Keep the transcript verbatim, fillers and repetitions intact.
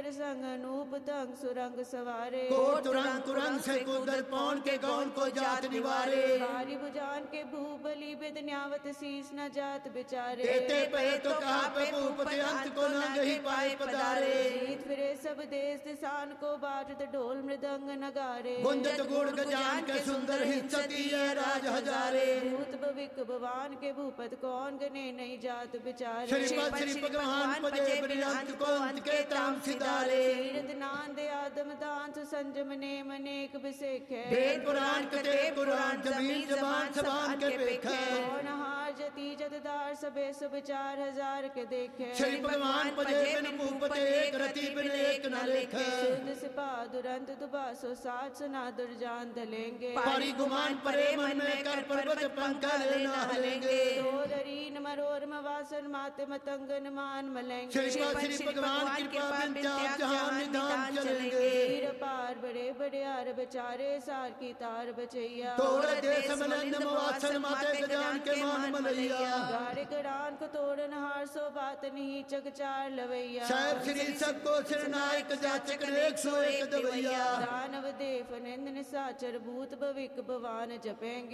कर संग अनूप तंग सुरंग सवारे। कोट तुरंग तुरंग से कुदर पौन के गौन को जात निवारे। भारी भुजान के भूबली बेदन्यावत शीस न जात बेचारे। देते पे तो कहा पे भूपति अंत को न गही पाए पधारे। जीत फिरे सब देश दिशान को बाजत ढोल मृदंग नगारे। गुंजत गुण गजान के सुंदर हिंसती है राज हजारे। भूत भविक भवान के भूपत कौन गने नहीं जात बेचारे। श्रीपद श्री भगवान पजे अंत को अंत के ताम सिधारे। तीरथ नांदे आदम दांत संजम ने मनेक बिसेख है। वेद पुराण कते पुराण जमीन जबान सबान के पेख है। कौन हार जती जतदार सबे सब चार हजार के देखे। श्री भगवान पजे बिन भूपते एक रति बिन एक न लेख। सिद्ध सिपा दुरंत दुबासो सात सुना दुर्जान धलेंगे। पारी गुमान परे मन में कर पर्वत पंखा लेना हलेंगे। तोरीन मरोर मवासन माते मतंगन मान मलेंगे। श्री श्री भगवान कृपा बिन त्याग जहां निधान चलेंगे। तीर पार बड़े बड़े आर बेचारे सार की तार बचैया। तोड़ देश मलंद मवासन माते गजान के मान मलैया। गाड़े गड़ान को तोड़न हार सो बात नहीं चक चार लवैया। साहब श्री सबको सिरनायक जाचक एक सौ एक दवैया। दानव देव निंद निशाचर भूत भविक भवान जपेंगे।